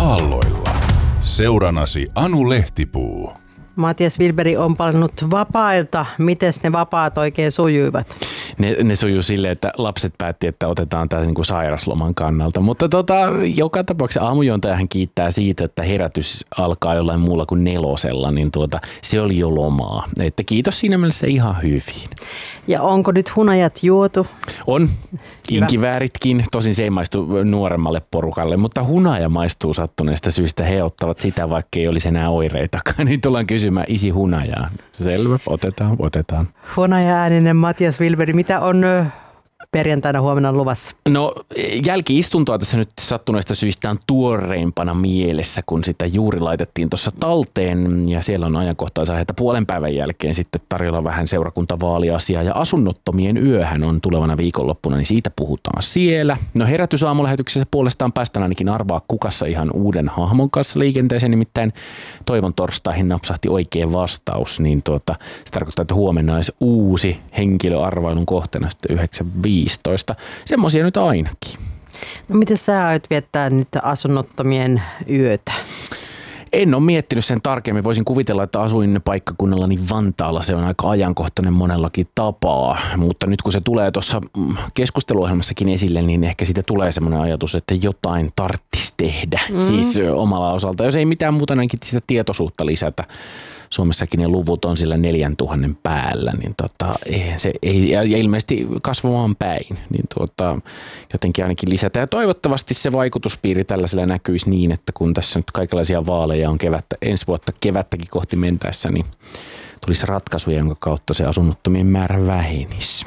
aalloilla. Seuranasi Anu Lehtipuu. Matias Wilberi on palannut vapailta. Mites ne vapaat oikein sujuivat? Ne sujuu silleen, että lapset päätti, että otetaan tämä niin kuin sairasloman kannalta. Mutta joka tapauksessa aamujuontajahan kiittää siitä, että herätys alkaa jollain muulla kuin 4:00, niin se oli jo lomaa. Että kiitos siinä mielessä ihan hyvin. Ja onko nyt hunajat juotu? On. Inkivääritkin. Tosin se ei maistu nuoremmalle porukalle, mutta hunaja maistuu sattuneesta syystä. He ottavat sitä, vaikka ei olisi enää oireitakaan. Niin tullaan kysymään isi hunajaa. Selvä, otetaan. Hunaja-ääninen Matias Wilberi, mitä on perjantaina huomenna luvassa? No jälki-istuntoa tässä nyt sattuneesta syystä on tuoreimpana mielessä, kun sitä juuri laitettiin tuossa talteen ja siellä on ajankohtaisaiheita puolen päivän jälkeen sitten tarjolla vähän seurakuntavaaliasiaa ja asunnottomien yöhän on tulevana viikonloppuna, niin siitä puhutaan siellä. No herätysaamulähetyksessä puolestaan päästään ainakin arvaa kukassa ihan uuden hahmon kanssa liikenteeseen, nimittäin Toivon torstaihin napsahti oikea vastaus, niin se tarkoittaa, että huomenna olisi uusi henkilöarvailun kohteena sitten 9.15. Semmoisia nyt ainakin. No miten sä aiot viettää nyt asunnottomien yötä? En ole miettinyt sen tarkemmin. Voisin kuvitella, että asuin paikkakunnallani Vantaalla. Se on aika ajankohtainen monellakin tapaa. Mutta nyt kun se tulee tuossa keskusteluohjelmassakin esille, niin ehkä siitä tulee semmoinen ajatus, että jotain tarvitsisi tehdä. Siis omalla osalta. Jos ei mitään muuta, ainakin sitä tietoisuutta lisätä. Suomessakin ne luvut on sillä 4,000 päällä, niin eihän se ei, ja ilmeisesti kasvamaan päin, niin jotenkin ainakin lisätä. Ja toivottavasti se vaikutuspiiri tällaisella näkyisi niin, että kun tässä nyt kaikenlaisia vaaleja on ensi vuotta kevättäkin kohti mentäessä, niin tulisi ratkaisuja, jonka kautta se asunnottomien määrä vähenisi.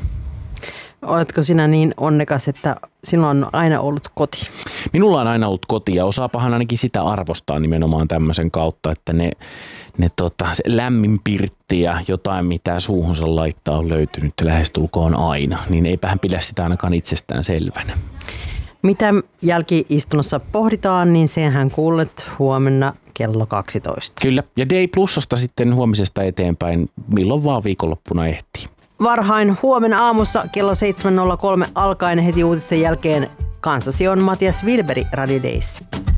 Oletko sinä niin onnekas, että sinulla on aina ollut koti? Minulla on aina ollut koti ja osaapahan ainakin sitä arvostaa nimenomaan tämmöisen kautta, että se lämmin pirtti ja jotain mitä suuhunsa laittaa on löytynyt lähestulkoon aina, niin eipähän pidä sitä ainakaan itsestään selvänä. Mitä jälki-istunnossa pohditaan, niin senhän kuulet huomenna kello 12. Kyllä, ja Day Plusasta sitten huomisesta eteenpäin, milloin vaan viikonloppuna ehtii. Varhain huomenna aamussa kello 7.03 alkaen heti uutisten jälkeen kanssasi on Matias Wilberi Radio Days.